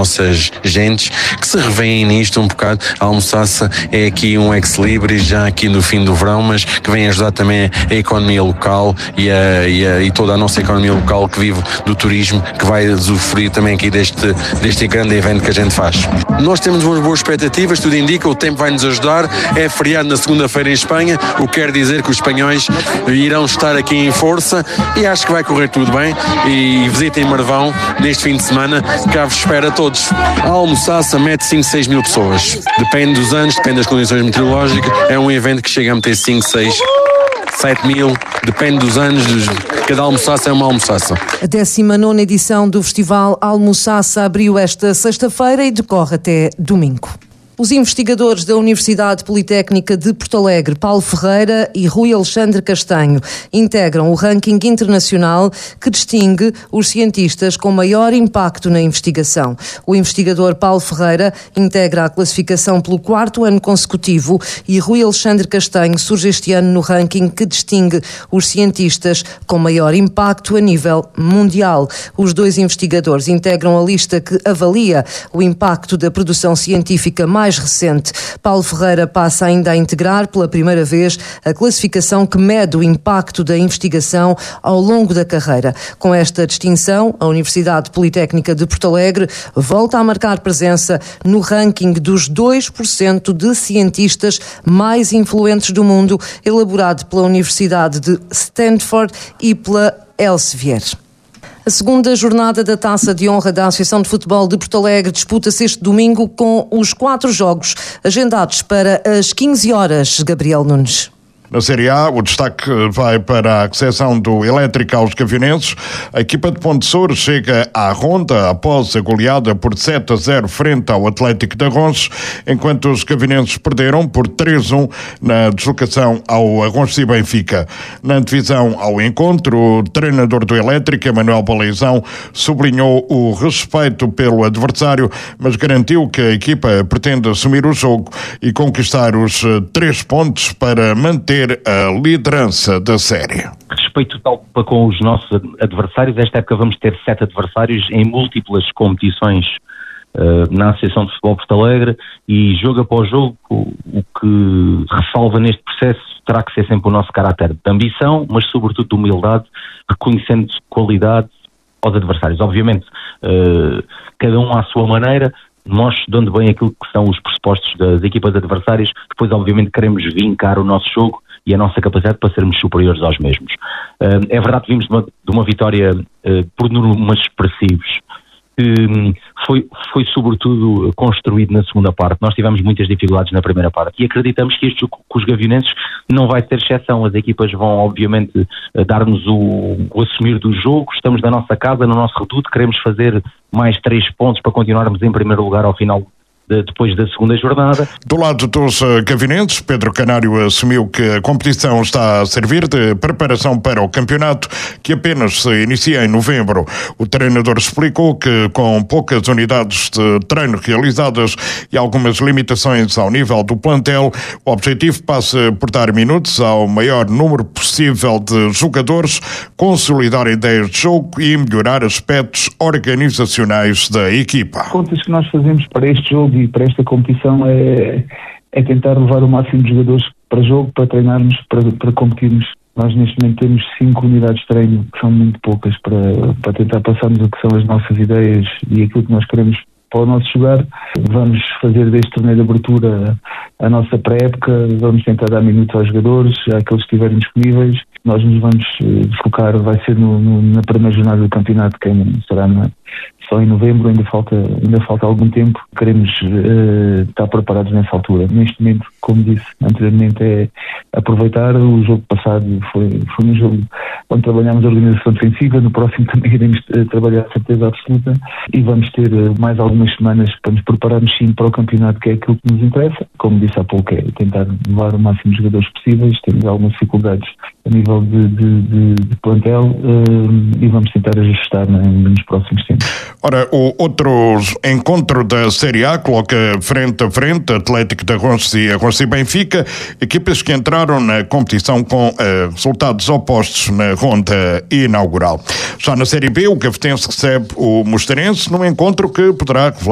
nossas gentes que se revêem nisto um bocado. A Almoçaça é aqui um ex-libris já aqui no fim do verão, mas que vem ajudar também a economia local e toda a nossa economia local que vive do turismo, que vai usufruir também aqui deste grande evento que a gente faz. Nós temos umas boas expectativas, tudo indica, o tempo vai nos ajudar, é feriado na segunda-feira em Espanha, o que quer dizer que os espanhóis irão estar aqui em força e acho que vai correr tudo bem. E visitem Marvão neste fim de semana, cá vos espera a todos. A Almoçaça mete 5, 6 mil pessoas, depende dos anos, depende das condições meteorológicas, é um evento que chega a meter 5, 6, 7 mil, depende dos anos, cada Almoçaça é uma Almoçaça. A 19ª edição do Festival Almoçaça abriu esta sexta-feira e decorre até domingo. Os investigadores da Universidade Politécnica de Porto Alegre, Paulo Ferreira e Rui Alexandre Castanho, integram o ranking internacional que distingue os cientistas com maior impacto na investigação. O investigador Paulo Ferreira integra a classificação pelo 4º ano consecutivo e Rui Alexandre Castanho surge este ano no ranking que distingue os cientistas com maior impacto a nível mundial. Os dois investigadores integram a lista que avalia o impacto da produção científica mais recente. Paulo Ferreira passa ainda a integrar pela primeira vez a classificação que mede o impacto da investigação ao longo da carreira. Com esta distinção, a Universidade Politécnica de Porto Alegre volta a marcar presença no ranking dos 2% de cientistas mais influentes do mundo, elaborado pela Universidade de Stanford e pela Elsevier. A segunda jornada da Taça de Honra da Associação de Futebol de Porto Alegre disputa-se este domingo com os 4 jogos agendados para as 15 horas. Gabriel Nunes. Na Série A, o destaque vai para a recepção do Elétrica aos Cavinenses. A equipa de Ponte Souro chega à ronda após a goleada por 7-0 frente ao Atlético de Arronches, enquanto os cavinenses perderam por 3-1 na deslocação ao Arronches e Benfica. Na divisão ao encontro, o treinador do Elétrica, Manuel Baleizão, sublinhou o respeito pelo adversário, mas garantiu que a equipa pretende assumir o jogo e conquistar os 3 pontos para manter a liderança da série. Respeito total com os nossos adversários. Esta época vamos ter 7 adversários em múltiplas competições na Associação de Futebol Porto Alegre e jogo após jogo o que ressalva neste processo terá que ser sempre o nosso caráter de ambição, mas sobretudo de humildade, reconhecendo qualidade aos adversários. Obviamente, cada um à sua maneira, nós dando bem aquilo que são os pressupostos das equipas adversárias, depois obviamente queremos vincar o nosso jogo e a nossa capacidade para sermos superiores aos mesmos. É verdade que vimos de uma vitória por números expressivos, que foi sobretudo construído na segunda parte. Nós tivemos muitas dificuldades na primeira parte e acreditamos que este jogo com os Gaviõenses não vai ter exceção. As equipas vão obviamente dar-nos o assumir do jogo. Estamos na nossa casa, no nosso reduto, queremos fazer mais 3 pontos para continuarmos em primeiro lugar ao final depois da segunda jornada. Do lado dos cavinenses, Pedro Canário assumiu que a competição está a servir de preparação para o campeonato, que apenas se inicia em novembro. O treinador explicou que, com poucas unidades de treino realizadas e algumas limitações ao nível do plantel, o objetivo passa por dar minutos ao maior número possível de jogadores, consolidar ideias de jogo e melhorar aspectos organizacionais da equipa. As contas que nós fazemos para este jogo e para esta competição é tentar levar o máximo de jogadores para jogo, para treinarmos, para competirmos. Nós neste momento temos 5 unidades de treino, que são muito poucas, para tentar passarmos o que são as nossas ideias e aquilo que nós queremos para o nosso jogar. Vamos fazer deste torneio de abertura a nossa pré-época, vamos tentar dar minutos aos jogadores, àqueles que estiverem disponíveis. Nós nos vamos focar, vai ser na primeira jornada do campeonato, que será só em novembro, ainda falta algum tempo. Queremos estar preparados nessa altura. Neste momento, como disse anteriormente, é aproveitar. O jogo passado foi um jogo onde trabalhámos a organização defensiva. No próximo também iremos trabalhar a certeza absoluta e vamos ter mais algumas semanas para nos prepararmos sim para o campeonato, que é aquilo que nos interessa. Como disse há pouco, é tentar levar o máximo de jogadores possíveis. Temos algumas dificuldades a nível de plantel e vamos tentar ajustar nos próximos tempos. Ora, o outro encontro da Série A coloca frente a frente Atlético de Arronches e Benfica, equipas que entraram na competição com resultados opostos na ronda inaugural. Já na Série B, o Cafetense recebe o Mostarense num encontro que poderá revelar